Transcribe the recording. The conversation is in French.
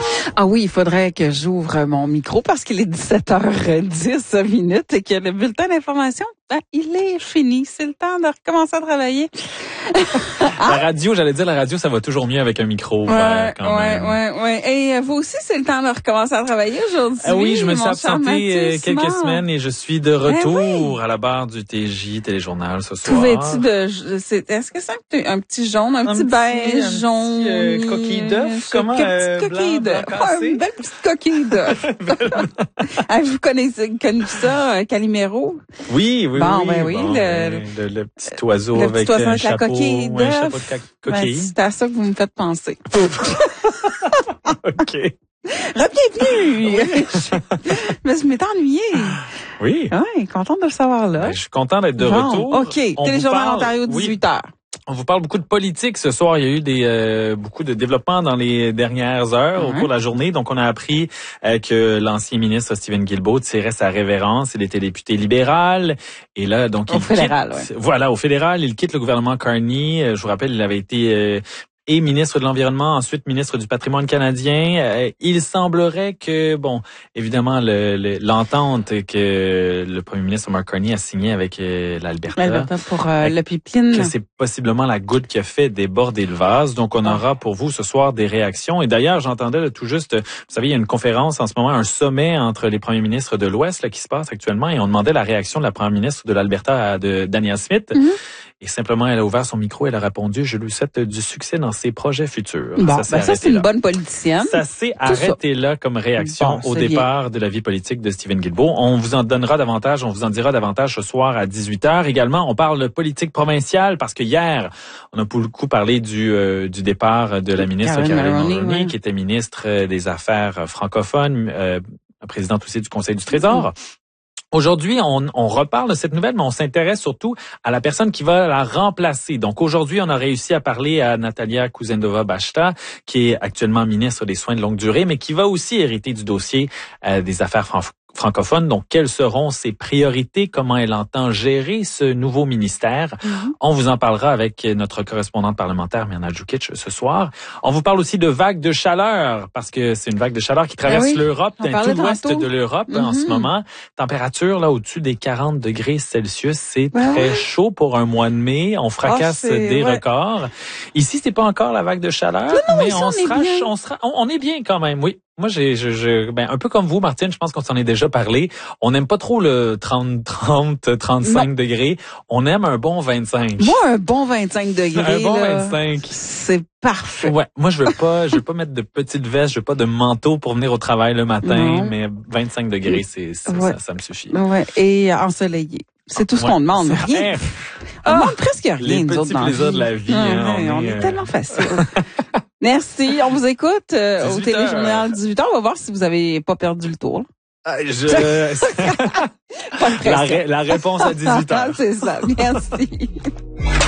Ah oui, il faudrait que j'ouvre mon micro parce qu'il est 17h10 minutes et que le bulletin d'information, il est fini. C'est le temps de recommencer à travailler. La radio, ça va toujours mieux avec un micro. Ouais. Et vous aussi, c'est le temps de recommencer à travailler aujourd'hui. Oui, je me suis absenté quelques semaines et je suis de retour à la barre du TJ Téléjournal ce soir. Est-ce que c'est un petit jaune, un petit beige jaune? Coquille d'œuf? Comment? Une petite coquille d'œuf. Une belle petite coquille d'œuf. Vous connaissez ça, Calimero? Oui. Le petit oiseau avec un chapeau. Coquille d'œuf. Chapeau de coquille. C'est à ça que vous me faites penser. OK. Bienvenue! Oui. Mais je m'étais ennuyée. Oui. Oui, contente de le savoir là. Je suis content d'être de retour. OK. Téléjournal Ontario, 18h. On vous parle beaucoup de politique ce soir. Il y a eu beaucoup de développements dans les dernières heures au cours de la journée. Donc, on a appris que l'ancien ministre Stephen Guilbeault tirait sa révérence. Il était député libéral. Et là, donc, au fédéral, il quitte le gouvernement Carney. Je vous rappelle, il avait été et ministre de l'Environnement, ensuite ministre du Patrimoine canadien. Il semblerait que, évidemment, l'entente que le premier ministre Mark Carney a signée avec l'Alberta pour le pipeline, que c'est possiblement la goutte qui a fait déborder le vase. Donc, on aura pour vous ce soir des réactions. Et d'ailleurs, j'entendais tout juste, vous savez, il y a une conférence en ce moment, un sommet entre les premiers ministres de l'Ouest qui se passe actuellement, et on demandait la réaction de la première ministre de l'Alberta, de Danielle Smith. Et simplement, elle a ouvert son micro, elle a répondu « Je lui souhaite du succès dans ses projets futurs ». Ça, c'est une bonne politicienne. Ça s'est arrêté là comme réaction au départ de la vie politique de Stephen Guilbeault. On vous en donnera davantage, on vous en dira davantage ce soir à 18h. Également, on parle de politique provinciale parce que hier, on a beaucoup parlé du départ de la ministre Caroline Mulroney, qui était ministre des Affaires francophones, présidente aussi du Conseil du Trésor. Aujourd'hui, on reparle de cette nouvelle, mais on s'intéresse surtout à la personne qui va la remplacer. Donc aujourd'hui, on a réussi à parler à Natalia Kuzendova-Bachta, qui est actuellement ministre des Soins de longue durée, mais qui va aussi hériter du dossier des affaires francophone. Donc, quelles seront ses priorités? Comment elle entend gérer ce nouveau ministère? On vous en parlera avec notre correspondante parlementaire, Mirna Djukic, ce soir. On vous parle aussi de vagues de chaleur, parce que c'est une vague de chaleur qui traverse l'Europe, tout l'ouest de l'Europe en ce moment. Température là au-dessus des 40 degrés Celsius. C'est très chaud pour un mois de mai. On fracasse des records. Ici, c'est pas encore la vague de chaleur, mais on est bien quand même, oui. Moi, un peu comme vous, Martine, je pense qu'on s'en est déjà parlé. On n'aime pas trop le 35 degrés. On aime un bon 25. Moi, un bon 25 degrés. Un bon 25. C'est parfait. Ouais. Moi, je veux pas mettre de petites vestes, je veux pas de manteau pour venir au travail le matin, mais 25 degrés, ça me suffit. Ouais. Et ensoleillé. C'est tout ce qu'on demande. Rien. On demande presque rien, les nous autres, petits plaisirs de la vie. On est tellement facile. Merci. On vous écoute au Téléjournal 18h. On va voir si vous avez pas perdu le tour. La réponse à 18h. C'est ça. Merci.